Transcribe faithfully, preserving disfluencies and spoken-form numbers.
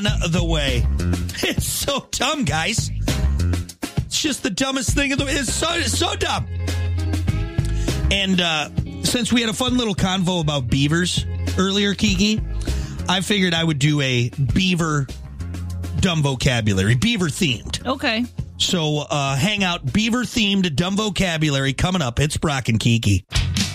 the way. It's so dumb, guys. It's just the dumbest thing in the It's so, it's so dumb. And uh, since we had a fun little convo about beavers earlier, Kiki, I figured I would do a beaver dumb vocabulary, beaver themed. Okay. So uh, hang out, beaver themed dumb vocabulary coming up. It's Brock and Kiki.